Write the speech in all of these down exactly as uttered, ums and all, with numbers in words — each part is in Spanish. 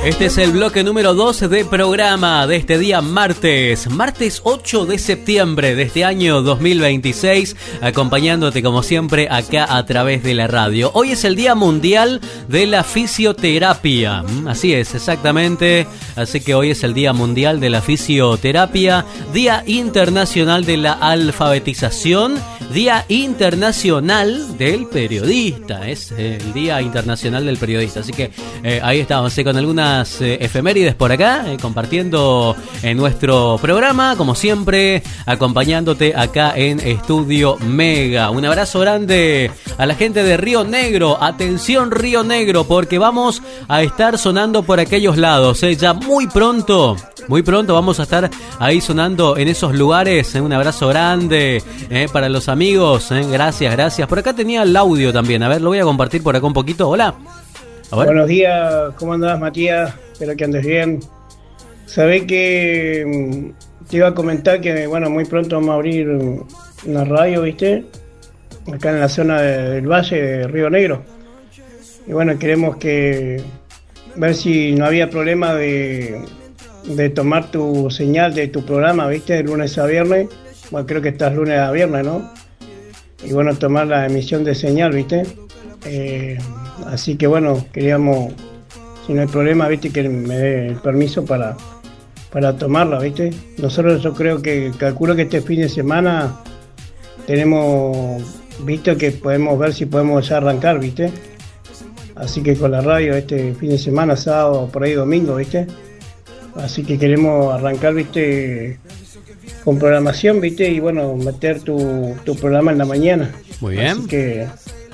Este es el bloque número dos de programa de este día martes, martes ocho de septiembre de este año dos mil veintiséis, acompañándote como siempre acá a través de la radio. Hoy es el Día Mundial de la Fisioterapia, así es, exactamente, así que hoy es el Día Mundial de la Fisioterapia, Día Internacional de la Alfabetización, Día Internacional del Periodista, es el Día Internacional del Periodista, así que eh, ahí estamos, eh, con algunas eh, efemérides por acá, eh, compartiendo en nuestro programa, como siempre, acompañándote acá en Estudio Mega. Un abrazo grande a la gente de Río Negro, atención Río Negro, porque vamos a estar sonando por aquellos lados, eh, ya muy pronto, muy pronto vamos a estar ahí sonando en esos lugares, eh, un abrazo grande eh, para los amigos, eh, gracias, gracias. Por acá tenía el audio también, a ver, lo voy a compartir por acá un poquito, hola. Buenos días, ¿cómo andás, Matías? Espero que andes bien. Sabés que te iba a comentar que, bueno, muy pronto vamos a abrir una radio, ¿viste? Acá en la zona de, del Valle de Río Negro. Y bueno, queremos que ver si no había problema de, de tomar tu señal de tu programa, ¿viste? De lunes a viernes. Bueno, creo que estás lunes a viernes, ¿no? Y bueno, tomar la emisión de señal, ¿viste? Eh... Así que bueno, queríamos, si no hay problema, viste, que me dé el permiso para, para tomarla, viste. Nosotros yo creo que, calculo que este fin de semana tenemos visto que podemos ver si podemos ya arrancar, viste. Así que con la radio este fin de semana, sábado, por ahí domingo, viste. Así que queremos arrancar, viste, con programación, viste, y bueno, meter tu, tu programa en la mañana. Muy bien. Así que...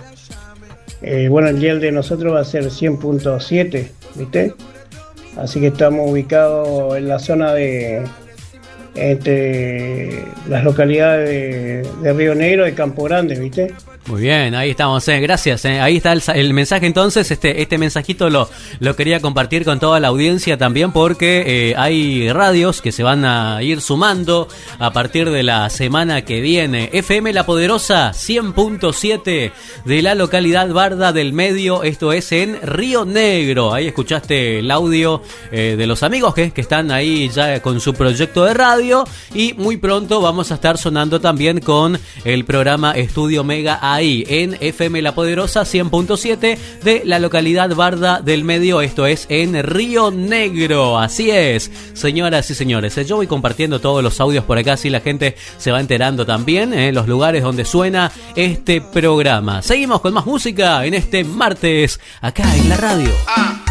Eh, bueno, el dial de nosotros va a ser cien punto siete, ¿viste? Así que estamos ubicados en la zona de entre las localidades de, de Río Negro y Campo Grande, ¿viste? Muy bien, ahí estamos, eh. gracias. Eh. Ahí está el, el mensaje entonces, este este mensajito lo, lo quería compartir con toda la audiencia también porque eh, hay radios que se van a ir sumando a partir de la semana que viene. F M La Poderosa, cien punto siete de la localidad Barda del Medio, esto es en Río Negro. Ahí escuchaste el audio eh, de los amigos que, que están ahí ya con su proyecto de radio y muy pronto vamos a estar sonando también con el programa Estudio Mega ahí en F M La Poderosa cien punto siete de la localidad Barda del Medio, esto es en Río Negro, así es, señoras y señores, yo voy compartiendo todos los audios por acá, así la gente se va enterando también, eh, los lugares donde suena este programa. Seguimos con más música en este martes, acá en la radio. Ah.